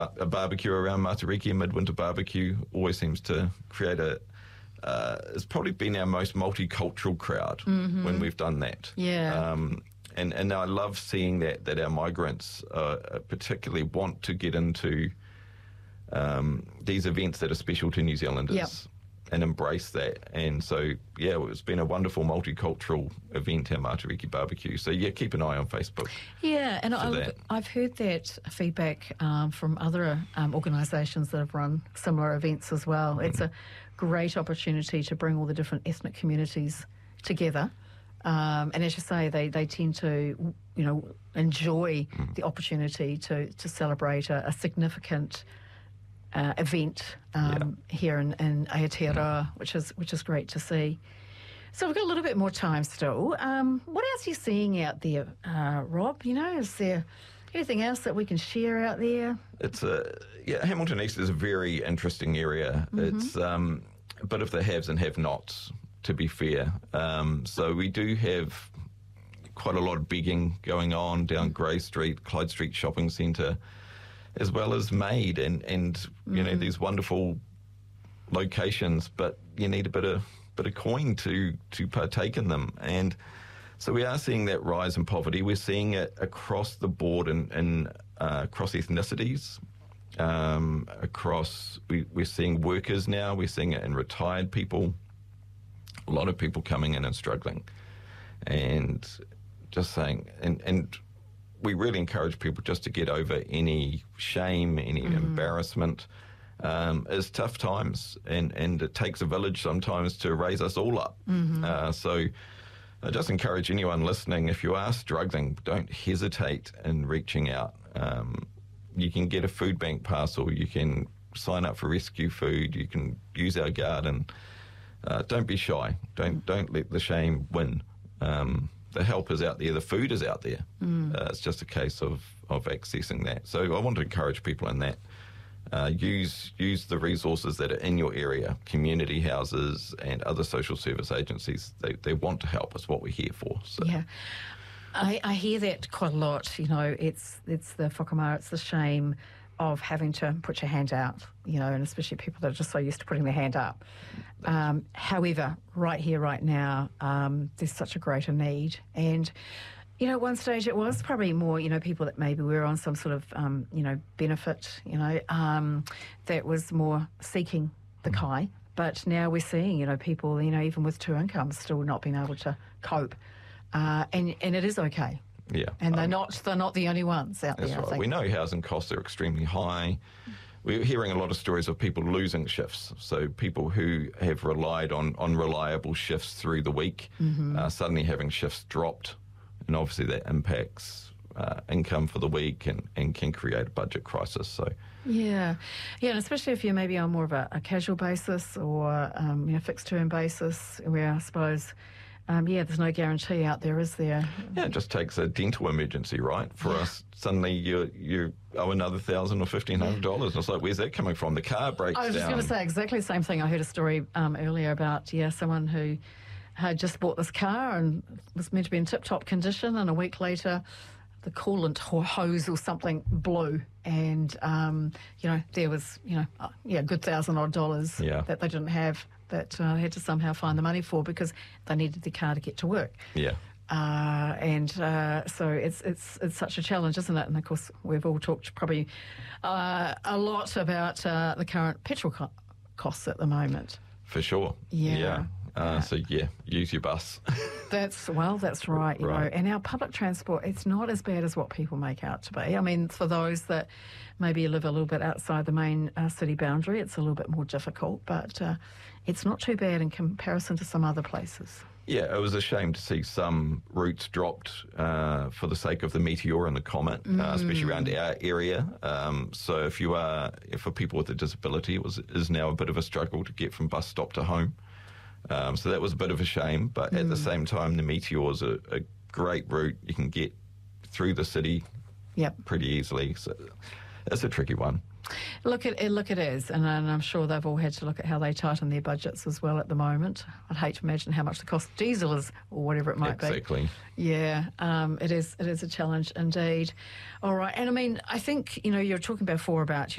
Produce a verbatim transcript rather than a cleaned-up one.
a barbecue around Matariki, a midwinter barbecue, always seems to create a, uh, it's probably been our most multicultural crowd mm-hmm. when we've done that. Yeah. Um, and, and I love seeing that, that our migrants uh, particularly want to get into um, these events that are special to New Zealanders. Yep. And embrace that. And so, yeah, it's been a wonderful multicultural event, our Matariki Barbecue. So, yeah, keep an eye on Facebook. Yeah, and I, I've heard that feedback um, from other um, organisations that have run similar events as well. Mm. It's a great opportunity to bring all the different ethnic communities together. Um, and as you say, they, they tend to, you know, enjoy mm. the opportunity to, to celebrate a, a significant Uh, event um, yeah. here in, in Aotearoa, mm. which is which is great to see. So we've got a little bit more time still. Um, what else are you seeing out there, uh, Rob? You know, is there anything else that we can share out there? It's a yeah. Hamilton East is a very interesting area. Mm-hmm. It's um, a bit of the haves and have-nots, to be fair. Um, so we do have quite a lot of begging going on down Grey Street, Clyde Street Shopping Centre, as well as Maid, and, and you mm. know, these wonderful locations, but you need a bit of bit of coin to, to partake in them. And so we are seeing that rise in poverty. We're seeing it across the board and in, in, uh, across ethnicities, um, across, we, we're seeing workers now, we're seeing it in retired people, a lot of people coming in and struggling. And just saying, and, and we really encourage people just to get over any shame, any mm-hmm. embarrassment. Um, it's tough times, and, and it takes a village sometimes to raise us all up. Mm-hmm. Uh, so I just encourage anyone listening, if you are struggling, don't hesitate in reaching out. Um, you can get a food bank parcel, you can sign up for rescue food, you can use our garden. Uh, don't be shy. Don't, don't let the shame win. Um, The help is out there, the food is out there. Mm. Uh, it's just a case of, of accessing that. So I want to encourage people in that. Uh, use use the resources that are in your area, community houses and other social service agencies. They they want to help. It's what we're here for. So. Yeah, I, I hear that quite a lot. You know, it's it's the whakamara, it's the shame of having to put your hand out, you know, and especially people that are just so used to putting their hand up. Um, however, right here, right now, um, there's such a greater need. And, you know, at one stage it was probably more, you know, people that maybe were on some sort of, um, you know, benefit, you know, um, that was more seeking the kai. But now we're seeing, you know, people, you know, even with two incomes still not being able to cope. Uh, and, and it is okay. Yeah, and they're um, not they're not the only ones out that's there. Right. We know housing costs are extremely high. We're hearing a lot of stories of people losing shifts. So people who have relied on, on reliable shifts through the week, mm-hmm. uh, suddenly having shifts dropped, and obviously that impacts uh, income for the week and, and can create a budget crisis. So yeah, yeah, and especially if you're maybe on more of a, a casual basis or um, you know, fixed term basis, where I suppose. Um, yeah, there's no guarantee out there, is there? Yeah, it just takes a dental emergency, right? For yeah. us, suddenly you you owe another thousand or fifteen hundred dollars. And it's like, where's that coming from? The car breaks down. I was just down. going to say exactly the same thing. I heard a story um, earlier about yeah, someone who had just bought this car and was meant to be in tip-top condition, and a week later, the coolant hose or something blew, and um, you know there was you know uh, yeah, a good thousand odd dollars yeah. that they didn't have. That uh, they had to somehow find the money for because they needed the car to get to work. Yeah. Uh, and uh, so it's it's it's such a challenge, isn't it? And of course, we've all talked probably uh, a lot about uh, the current petrol co- costs at the moment. For sure. Yeah. yeah. Uh, yeah. So yeah, use your bus. That's well, that's right. You right. know, and our public transport, it's not as bad as what people make out to be. I mean, for those that maybe live a little bit outside the main uh, city boundary, it's a little bit more difficult, but uh, it's not too bad in comparison to some other places. Yeah, it was a shame to see some routes dropped uh, for the sake of the Meteor and the Comet, mm. uh, especially around our area. Um, so if you are, if for people with a disability, it was is now a bit of a struggle to get from bus stop to home. Um, so that was a bit of a shame, but mm. at the same time, the Meteor is a, a great route. You can get through the city yep. pretty easily. So it's a tricky one. Look, it, look, it is, and, and I'm sure they've all had to look at how they tighten their budgets as well at the moment. I'd hate to imagine how much the cost of diesel is, or whatever it might exactly. be. Exactly. Yeah, um, it is. It is a challenge indeed. All right, and I mean, I think you know you're talking before about.